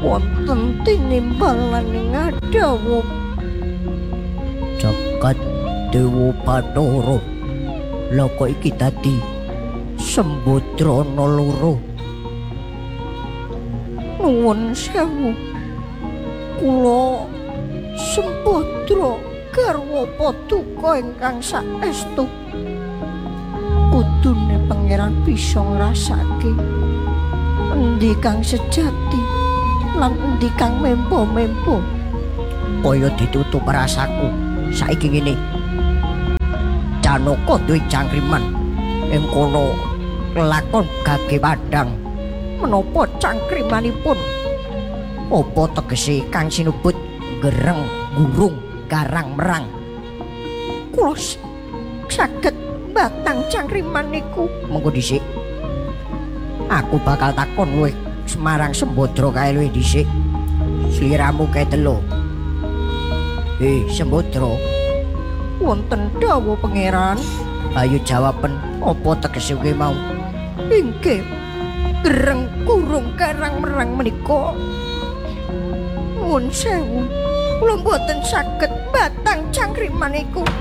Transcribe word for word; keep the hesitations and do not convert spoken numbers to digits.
wonten tinimbalan ngadawa jagat Dewa Bathara. Lha kok iki dadi Sembodrana loro. Nuwun sewu. Kula Sembodra garwa Paduka ingkang saestu. Kudune pangeran bisa ngrasake endi kang sejati lan endi kang mempo-mempo. Kaya ditutup rasaku saiki ngene. Janaka duwe cangkriman ing kono kelakon gage padang. Menapa cangkrimanipun? Apa tegese kang sinebut gereng gurung garang merang? Kula saged batang cangkriman niku. Mengko dhisik aku bakal takon kowe Semarang Sembodra kae luwih dhisik. Sliramu kae telu. Hei Sembodra, wonten dawuh pangeran. Ayo jawaben apa tegese kowe mau? Inggih, gereng kurung karang merang menika. Nuwun sewu, kula mboten saged batang cangkriman iku.